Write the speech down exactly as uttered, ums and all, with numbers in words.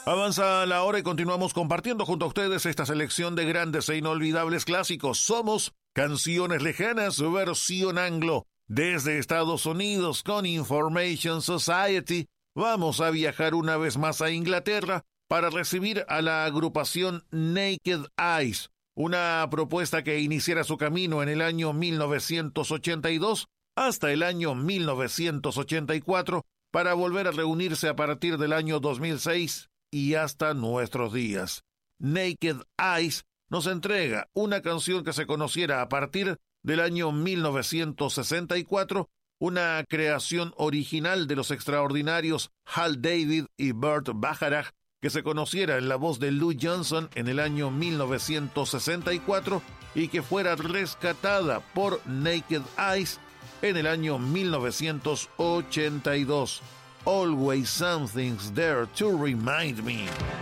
Avanza la hora y continuamos compartiendo junto a ustedes esta selección de grandes e inolvidables clásicos. Somos Canciones Lejanas, versión anglo. Desde Estados Unidos con Information Society, vamos a viajar una vez más a Inglaterra para recibir a la agrupación Naked Eyes, una propuesta que iniciara su camino en el año mil novecientos ochenta y dos hasta el año mil novecientos ochenta y cuatro, para volver a reunirse a partir del año dos mil seis y hasta nuestros días. Naked Eyes nos entrega una canción que se conociera a partir del año mil novecientos sesenta y cuatro, una creación original de los extraordinarios Hal David y Burt Bacharach, que se conociera en la voz de Lou Johnson en el año mil novecientos sesenta y cuatro y que fuera rescatada por Naked Eyes en el año mil novecientos ochenta y dos. Always Something's There to Remind Me.